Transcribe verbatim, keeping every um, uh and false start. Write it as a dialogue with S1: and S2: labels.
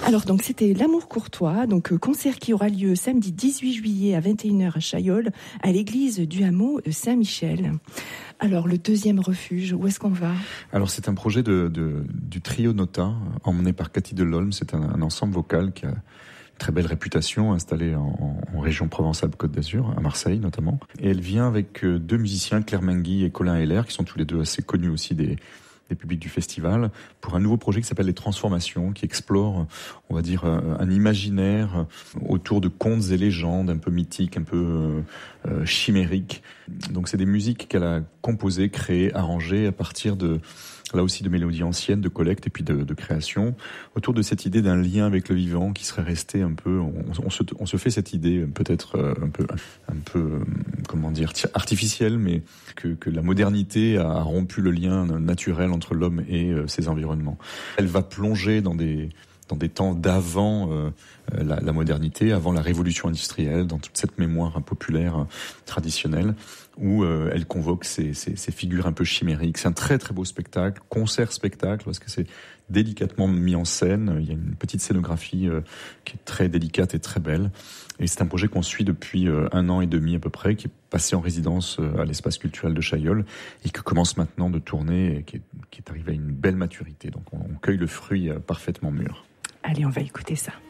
S1: Alors donc c'était L'Amour courtois, donc euh, concert qui aura lieu samedi dix-huit juillet à vingt et une heures à Chaillol, à l'église du hameau Saint-Michel. Alors le deuxième refuge, où est-ce qu'on va ?
S2: Alors c'est un projet de, de, du trio Nota, emmené par Cathy Delolme. C'est un, un ensemble vocal qui a une très belle réputation, installé en, en région Provence-Alpes-Côte d'Azur, à Marseille notamment. Et elle vient avec deux musiciens, Claire Mengui et Colin Heller, qui sont tous les deux assez connus aussi des des publics du festival, pour un nouveau projet qui s'appelle Les Transformations, qui explore, on va dire, un imaginaire autour de contes et légendes un peu mythiques, un peu euh, chimériques. Donc c'est des musiques qu'elle a composées, créées, arrangées à partir de, là aussi, de mélodies anciennes, de collecte et puis de, de création, autour de cette idée d'un lien avec le vivant qui serait resté un peu, on, on, se, on se fait cette idée peut-être un peu, un peu, comment dire, artificielle, mais que, que la modernité a rompu le lien naturel entre l'homme et euh, ses environnements. Elle va plonger dans des dans des temps d'avant euh, la, la modernité, avant la révolution industrielle, dans toute cette mémoire populaire euh, traditionnelle, où euh, elle convoque ces, ces, ces figures un peu chimériques. C'est un très très beau spectacle, concert-spectacle, parce que c'est délicatement mis en scène. Il y a une petite scénographie euh, qui est très délicate et très belle. Et c'est un projet qu'on suit depuis euh, un an et demi à peu près, qui est passé en résidence euh, à l'espace culturel de Chaillol et qui commence maintenant de tourner et qui est, qui est arrivé à une belle maturité. Donc on, on cueille le fruit euh, parfaitement mûr.
S1: Allez, on va écouter ça.